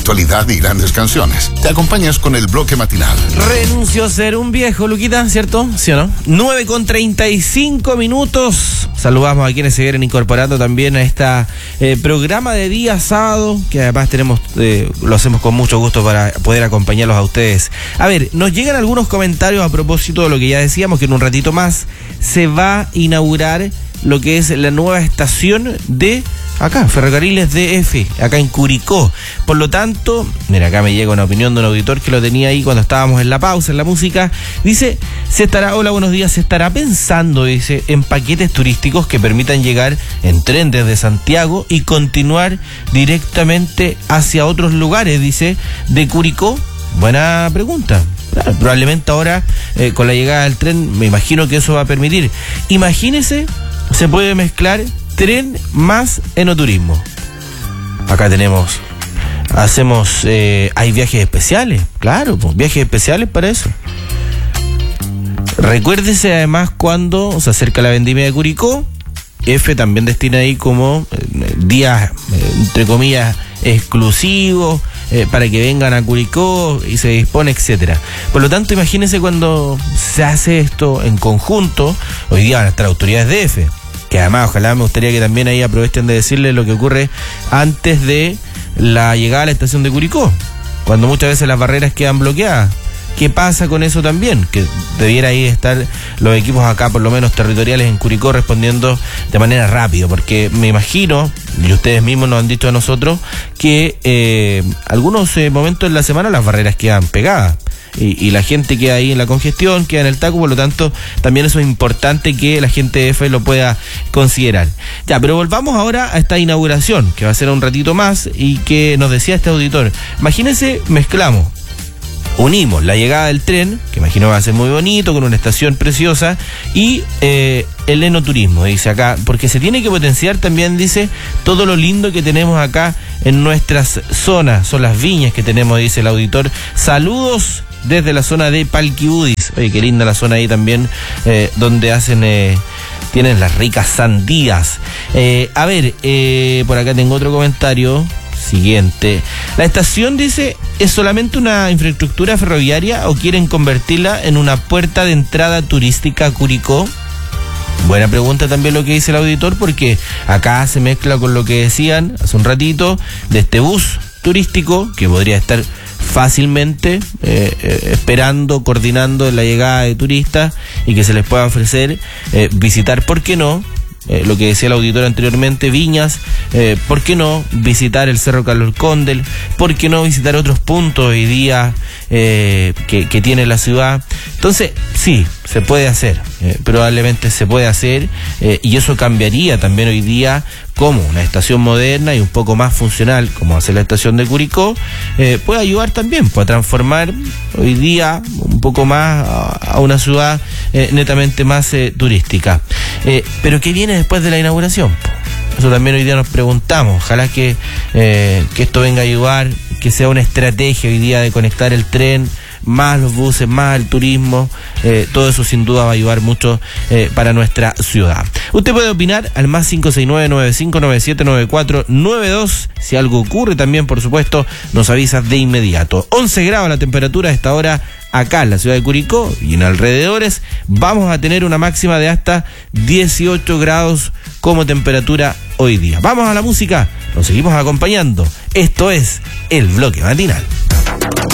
actualidad y grandes canciones. Te acompañas con el bloque matinal. Renuncio a ser un viejo, Luquita, ¿cierto? ¿Sí o no? 9:35. Saludamos a quienes se vienen incorporando también a esta programa de día sábado, que además lo hacemos con mucho gusto para poder acompañarlos a ustedes. A ver, nos llegan algunos comentarios a propósito de lo que ya decíamos, que en un ratito más se va a inaugurar lo que es la nueva estación de acá, Ferrocarriles DF, acá en Curicó. Por lo tanto, mira, acá me llega una opinión de un auditor que lo tenía ahí cuando estábamos en la pausa, en la música. Dice, hola, buenos días, se estará pensando, dice, en paquetes turísticos que permitan llegar en tren desde Santiago y continuar directamente hacia otros lugares, dice, de Curicó. Buena pregunta. Claro, probablemente ahora, con la llegada del tren, me imagino que eso va a permitir. Imagínese, se puede mezclar tren más enoturismo. Acá hay viajes especiales, claro, pues, viajes especiales para eso. Recuérdese además cuando se acerca la vendimia de Curicó, F también destina ahí como días, entre comillas, exclusivos, para que vengan a Curicó y se dispone, etcétera. Por lo tanto, imagínense cuando se hace esto en conjunto. Hoy día van a estar autoridades de F, que además ojalá me gustaría que también ahí aprovechen de decirles lo que ocurre antes de la llegada a la estación de Curicó, cuando muchas veces las barreras quedan bloqueadas. ¿Qué pasa con eso también? Que debiera ahí estar los equipos acá, por lo menos territoriales en Curicó, respondiendo de manera rápida, porque me imagino, y ustedes mismos nos han dicho a nosotros, que algunos momentos en la semana las barreras quedan pegadas. Y la gente queda ahí en la congestión, queda en el taco, por lo tanto, también eso es importante que la gente de EFE lo pueda considerar. Ya, pero volvamos ahora a esta inauguración, que va a ser un ratito más, y que nos decía este auditor. Imagínense, unimos la llegada del tren, que imagino va a ser muy bonito, con una estación preciosa, y el enoturismo, dice acá, porque se tiene que potenciar también, dice, todo lo lindo que tenemos acá en nuestras zonas, son las viñas que tenemos, dice el auditor. Saludos desde la zona de Palquibudis. Oye, qué linda la zona ahí también, donde tienen las ricas sandías. A ver, por acá tengo otro comentario. Siguiente. La estación, dice, ¿es solamente una infraestructura ferroviaria o quieren convertirla en una puerta de entrada turística a Curicó? Buena pregunta también lo que dice el auditor, porque acá se mezcla con lo que decían hace un ratito de este bus turístico que podría estar fácilmente esperando, coordinando la llegada de turistas y que se les pueda ofrecer visitar, ¿por qué no? Lo que decía el auditor anteriormente, Viñas, ¿por qué no visitar el Cerro Carlos Condel? ¿Por qué no visitar otros puntos hoy día que tiene la ciudad? Entonces, sí, se puede hacer, probablemente se puede hacer, y eso cambiaría también hoy día como una estación moderna y un poco más funcional, como hace la estación de Curicó, puede ayudar también a transformar hoy día un poco más a una ciudad netamente más turística. Pero ¿qué viene después de la inauguración? Eso también hoy día nos preguntamos. Ojalá que esto venga a ayudar, que sea una estrategia hoy día de conectar el tren, más los buses, más el turismo, todo eso sin duda va a ayudar mucho para nuestra ciudad. Usted puede opinar al más 569-9597-9492. Si algo ocurre también, por supuesto, nos avisa de inmediato. 11 grados la temperatura a esta hora acá en la ciudad de Curicó y en alrededores. Vamos a tener una máxima de hasta 18 grados como temperatura hoy día. Vamos a la música, nos seguimos acompañando. Esto es El Bloque Matinal.